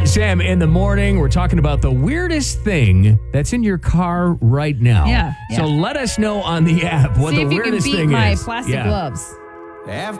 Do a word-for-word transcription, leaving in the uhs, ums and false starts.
Sam in the morning. We're talking about the weirdest thing that's in your car right now. Yeah, So yeah. let us know on the app what See the if you can weirdest beat thing my is. plastic Yeah. gloves. After